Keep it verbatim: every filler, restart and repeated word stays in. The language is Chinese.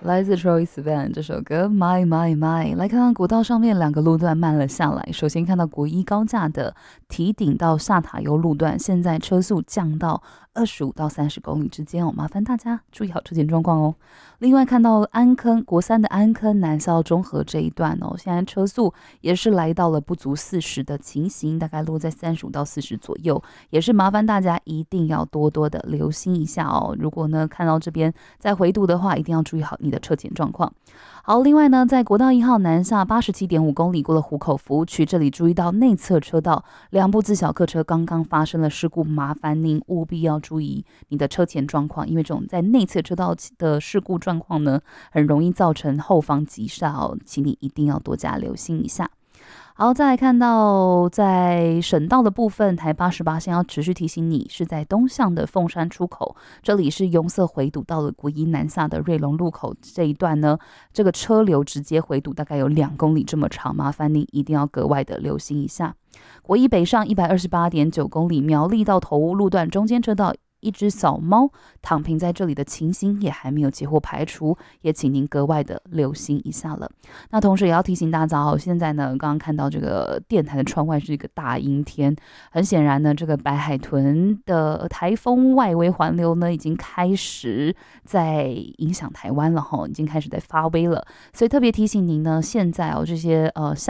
来自 Troye Sivan 这首歌《My My My》。来看看国道上面两个路段慢了下来。首先看到国一高架的提顶到下塔悠路段，现在车速降到二十五到三十公里之间哦，麻烦大家注意好车前状况哦。另外看到安坑国三的安坑南校中和这一段哦，现在车速也是来到了不足四十的情形，大概落在三十五到四十左右，也是麻烦大家一定要多多的留心一下哦。如果呢看到这边在回堵的话，一定要注意好你的车前状况。好，另外呢，在国道一号南下八十七点五公里过了湖口服务区，这里注意到内侧车道两部自小客车刚刚发生了事故，麻烦您务必要注意你的车前状况，因为这种在内侧车道的事故状况呢，很容易造成后方急刹哦，请你一定要多加留心一下。好，再来看到在省道的部分，台八十八线要持续提醒你，是在东向的凤山出口，这里是拥塞回堵到了国一南下的瑞隆路口这一段呢，这个车流直接回堵大概有两公里这么长，麻烦你一定要格外的留心一下。国一北上一百二十八点九公里，苗栗到头屋路段中间车道，一只小猫躺平在这里的情形也还没有结获排除，也请您格外的留心一下了。那同时也要提醒大家哦，现在呢，刚刚看到这个电台的窗外是一个大阴天，很显然呢，这个白海豚的台风外围环流呢，已经开始在影响台湾了哈，已经开始在发威了，所以特别提醒您呢，现在哦这些呃下